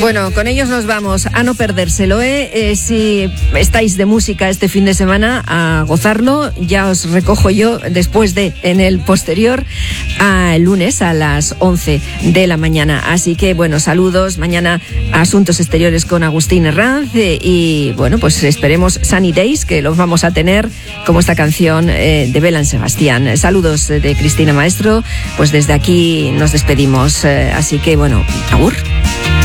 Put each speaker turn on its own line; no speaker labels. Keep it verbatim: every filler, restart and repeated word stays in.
Bueno, con ellos nos vamos a no perdérselo, ¿eh? Eh, si estáis de música este fin de semana, a gozarlo. Ya os recojo yo después de, en el posterior, a el lunes a las once de la mañana. Así que, bueno, saludos. Mañana Asuntos Exteriores con Agustín Herranz. Eh, y, bueno, pues esperemos Sunny Days, que los vamos a tener, como esta canción eh, de Belén Sebastián. Saludos de Cristina Maestro. Pues desde aquí nos despedimos. Eh, así que, bueno, agur.